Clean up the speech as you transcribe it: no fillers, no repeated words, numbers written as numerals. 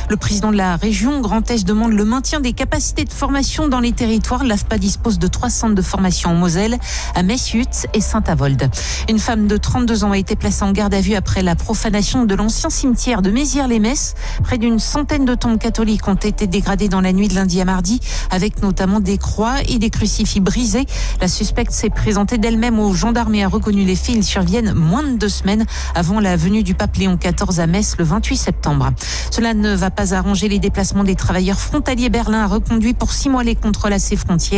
Le président de la région Grand Est demande le maintien des capacités de formation dans les territoires. L'AFPA dispose de 3 centres de formation en Moselle, à Messiut et Saint-Avold. Une femme de 32 ans a été placée en garde à vue après la profanation de l'ancien cimetière de Mézières-les-Messes. Près d'une centaine de tombes catholiques ont été dégradées dans la nuit de lundi à mardi, avec notamment des croix et des crucifix brisés. La suspecte s'est présentée d'elle-même aux gendarmes et a reconnu les faits. Ils surviennent moins de 2 semaines avant la venue du pape Léon XIV à Metz le 28 septembre. Cela ne va pas arranger les déplacements des travailleurs frontaliers. Berlin a reconduit pour 6 mois les contrôles à ses frontières.